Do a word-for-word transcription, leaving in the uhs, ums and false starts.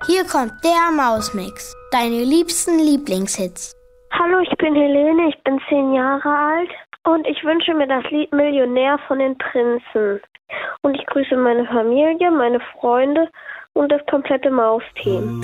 Hier kommt der Mausmix. Deine liebsten Lieblingshits. Hallo, ich bin Helene, ich bin zehn Jahre alt und ich wünsche mir das Lied Millionär von den Prinzen. Und ich grüße meine Familie, meine Freunde und das komplette Mausteam.